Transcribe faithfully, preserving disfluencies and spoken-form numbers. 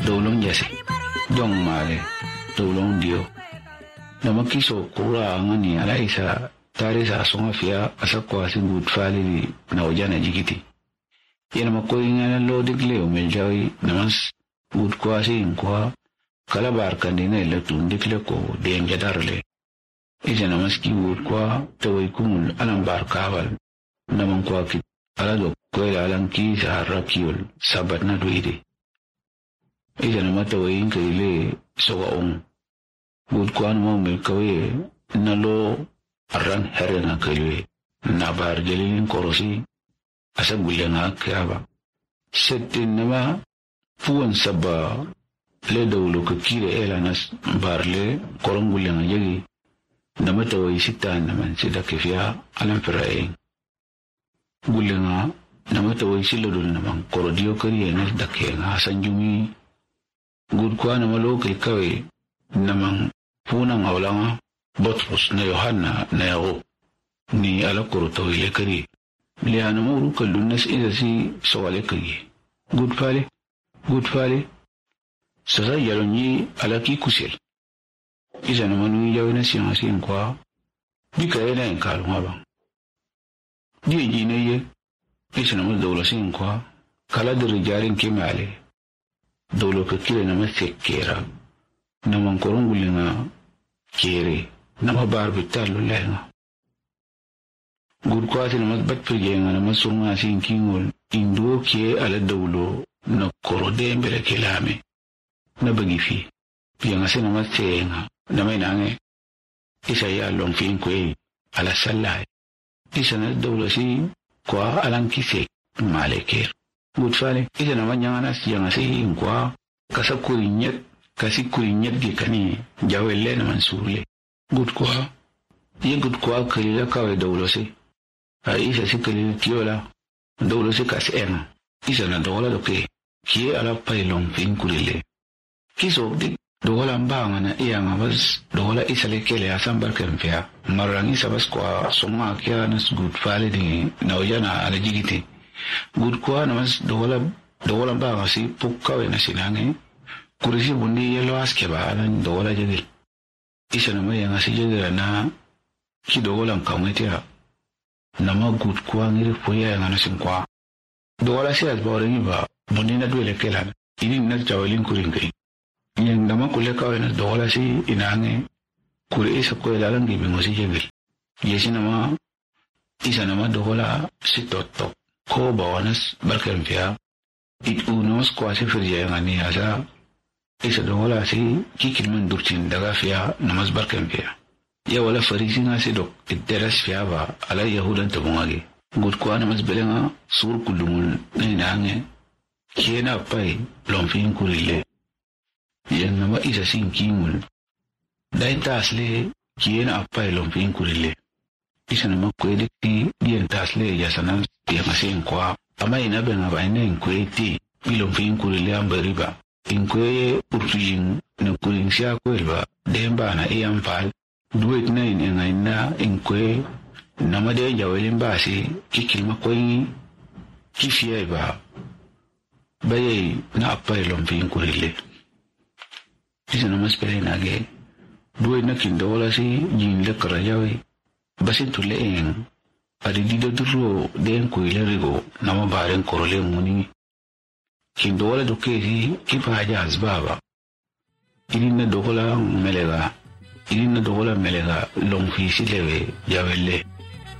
dawlong jasi jong male dawlong dio nama kiso kura ngani ala isa tare sa songa fia asakwa singut fali na ojana jigiti yana makoy ngana lo digle o meljawi namas gut kwasi inkwa kala bar kandina ila tundikle ko denja darle ija namas ki gut kwa tawai kumul alam bar kawal naman kwa ki ala do ko alam ki sa rakiul sabat na duide ija namas tawai inkile soga on gut kwa no mel kawe nalo arang herena kelwe na bar gelin korosi asa gulenga kaba setin nama fuan saba le dawlo ka kire elanas barle korong gulenga yagi nama tawai sitan naman sida kefia alam firae gulenga nama tawai silodul naman korodio kariye nas dakenga sanjumi gud kwa nama lokal kawe naman funang awlanga Botros na Yohana na yao ni ala koroto ile kari liana muru kalunas ida si sawale kari good fale good fale sasa yalonyi ala ki kusel isa na manu yawe na siya siya kwa bika ena enkalu ngaba diye jine ye isa na manu dawla siya kwa kala diri jarin kemale dawla kakile na masekera na mankoronguli nga kere nama bar bitar lulenga gurkwati nama bat pergenga nama sunga sinkingol indo ke ala dawlo na korode mbele kelame na bagifi pianga sena matenga nama inange isa ya long fin kwe ala salai isa na dawlo si kwa alang kise maleker gutfale isa nama nyanga siyanga si kwa kasakurinyet kasi kurinyet gikani jawelle na mansurle good kwa ye good kwa kalila kawe dawlo si a isa si kalila kiola dawlo si kas ena isa na dawla doke kie ala pailong fin kurile kiso di dawla mbanga na iya nga bas dawla isa le kele asambar kempia marang isa bas kwa songa kia nas good fale di na ojana ala jigiti good kwa na mas dawla dawla mbanga si pukawe na sinange kurisi bundi yelo aske ba ala dawla jigil isa nama yang asli jaga na kidogolan kamwetia nama good kwa ngiri poya yang anasim kwa dogola si asbore ni ba bundi na duele kelan ini na jawalin kuringai yang nama kule kawe na dogola si inange kure isa ko elalang gibi ngosi jagil yesi nama isa nama dogola si toto ko bawanas barkempia it unos kwa si firja yang ani asa isa dogola si kikil man durcin daga fiya namaz barkan fiya ya wala farisi nga si dok iteras fiya ba ala yahudan tabungagi gud kwa namaz belenga sur kulumul na inange kiena pai lomfin kurile yan nama isa sin kimul dain tasle kiena pai lomfin kurile isa nama kwede ki diyan tasle yasanan tiya masin kwa ama inabe nga ba ina inkweti ilomfin kurile ambariba inkwe urfin na kuring siya kwelba demba na iyang pal duwet na inengay na inkwe namade jawelin basi kikilma kwengi kifiyay ba bayay na apay lomfin kurile isa na mas pala nage duwet na kindola si jinle karayawe basin tuleeng adidida duro den kuile rigo namabaren korole muni kindola dokezi kipa haja azbaba ilinna dogola melega ilinna dogola melega longfisi lewe jawelle